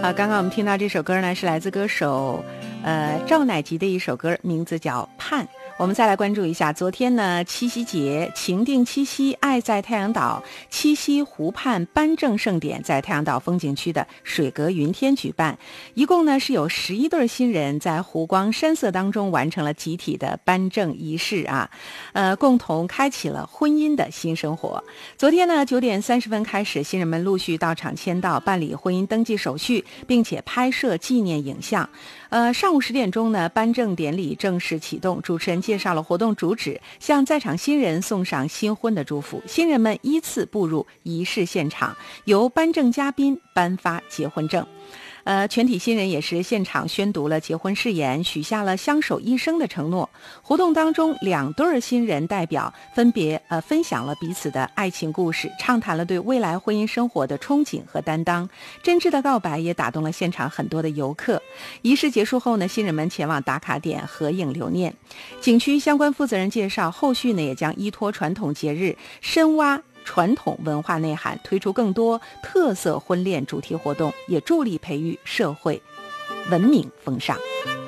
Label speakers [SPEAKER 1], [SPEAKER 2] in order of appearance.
[SPEAKER 1] 好，刚刚我们听到这首歌呢，是来自歌手赵乃吉的一首歌，名字叫《盼》。我们再来关注一下，昨天呢，七夕节，情定七夕，爱在太阳岛，七夕湖畔颁证盛典在太阳岛风景区的水阁云天举办，一共呢是有11对新人在湖光山色当中完成了集体的颁证仪式啊，共同开启了婚姻的新生活。昨天呢9点30分开始，新人们陆续到场签到，办理婚姻登记手续，并且拍摄纪念影像。上午10点钟呢，颁证典礼正式启动，主持人介绍了活动主旨，向在场新人送上新婚的祝福。新人们依次步入仪式现场，由颁证嘉宾颁发结婚证。全体新人也是现场宣读了结婚誓言，许下了相守一生的承诺。活动当中，2对新人代表分别分享了彼此的爱情故事，畅谈了对未来婚姻生活的憧憬和担当。真挚的告白也打动了现场很多的游客。仪式结束后呢，新人们前往打卡点合影留念。景区相关负责人介绍，后续呢也将依托传统节日，深挖传统文化内涵，推出更多特色婚恋主题活动，也助力培育社会文明风尚。